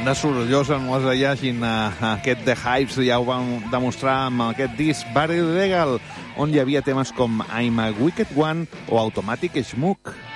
banda sorollosa, no les llegin. Aquest The Hives ja ho van demostrar amb aquest disc Very Legal, on hi havia temes com I'm a Wicked One o Automatic Schmuck.